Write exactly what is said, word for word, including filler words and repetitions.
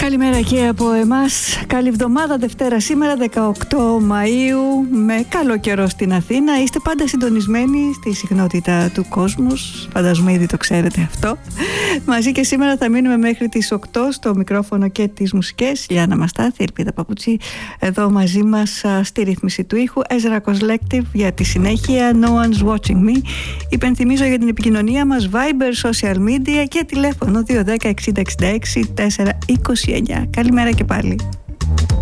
Καλημέρα και από εμάς. Καλή εβδομάδα, Δευτέρα σήμερα δεκαοκτώ Μαΐου, με καλό καιρό στην Αθήνα. Είστε πάντα συντονισμένοι στη συχνότητα του κόσμους, φανταζομαι ήδη το ξέρετε αυτό. Μαζί και σήμερα θα μείνουμε μέχρι τις οκτώ στο μικρόφωνο και τις μουσικές. Λιάννα Μαστάθη, Ελπίδα Παπουτσί εδώ μαζί μας στη ρύθμιση του ήχου. Ezra Collective για τη συνέχεια, No One's Watching Me. Υπενθυμίζω για την επικοινωνία μας Viber, social media και τηλέφωνο δύο ένα μηδέν εξήντα εξήντα έξι τετρακόσια είκοσι εννιά. Καλημέρα και πάλι.